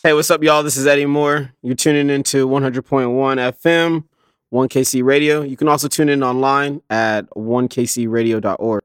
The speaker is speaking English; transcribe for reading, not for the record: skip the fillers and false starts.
Hey, what's up, y'all? This is Eddie Moore. You're tuning into 100.1 FM, 1KC Radio. You can also tune in online at 1kcradio.org.